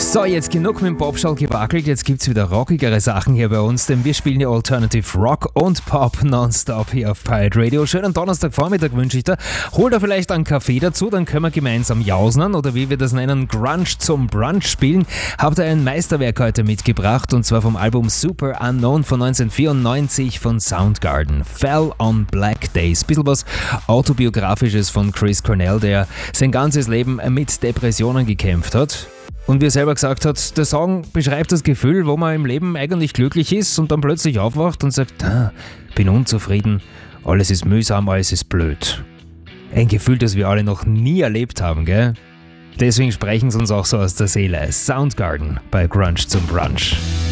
So, jetzt genug mit dem Popschall gewackelt, jetzt gibt's wieder rockigere Sachen hier bei uns, denn wir spielen ja Alternative Rock und Pop nonstop hier auf Pirate Radio. Schönen Donnerstagvormittag wünsche ich dir. Hol da vielleicht einen Kaffee dazu, dann können wir gemeinsam jausen oder wie wir das nennen, Grunge zum Brunch spielen. Habt ihr ein Meisterwerk heute mitgebracht und zwar vom Album Super Unknown von 1994 von Soundgarden. Fell on Black Days. Bisschen was Autobiografisches von Chris Cornell, der sein ganzes Leben mit Depressionen gekämpft hat. Und wie er selber gesagt hat, der Song beschreibt das Gefühl, wo man im Leben eigentlich glücklich ist und dann plötzlich aufwacht und sagt, bin unzufrieden, alles ist mühsam, alles ist blöd. Ein Gefühl, das wir alle noch nie erlebt haben, gell? Deswegen sprechen sie uns auch so aus der Seele. Soundgarden bei Grunge zum Brunch.